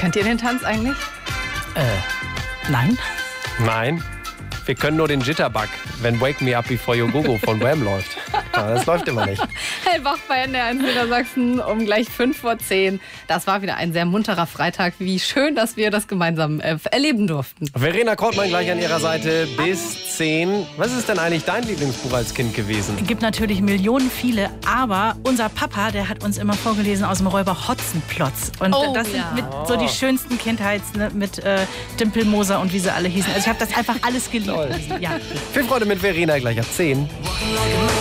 Könnt ihr den Tanz eigentlich? Nein. Nein, wir können nur den Jitterbug, wenn Wake Me Up Before You Go Go von Wham läuft. Aber das läuft immer nicht. Hellwach bei NDR in Niedersachsen um gleich 5:10. Das war wieder ein sehr munterer Freitag. Wie schön, dass wir das gemeinsam erleben durften. Verena Kortmann gleich an ihrer Seite bis 10. Was ist denn eigentlich dein Lieblingsbuch als Kind gewesen? Es gibt natürlich Millionen viele, aber unser Papa, der hat uns immer vorgelesen aus dem Räuber Hotzenplotz. Und das sind mit so die schönsten Kindheits, ne, mit Dimpelmoser und wie sie alle hießen. Also ich habe das einfach alles geliebt. Ja. Viel Freude mit Verena gleich ab 10.